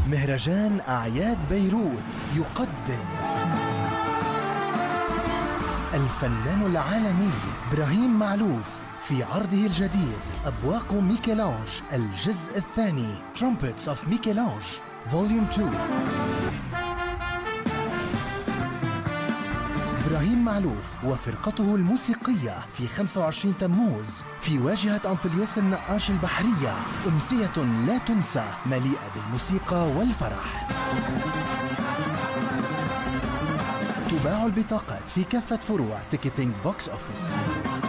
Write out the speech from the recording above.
مهرجان أعياد بيروت يقدم الفنان العالمي إبراهيم معلوف في عرضه الجديد أبواق ميكелانج الجزء الثاني Trumpets of ميكелانج Volume 2. إبراهيم معلوف وفرقته الموسيقية في 25 تموز في واجهة أنطلياس النقاش البحرية، أمسية لا تنسى مليئة بالموسيقى والفرح. تباع البطاقات في كافة فروع تيكتينج بوكس أوفيس.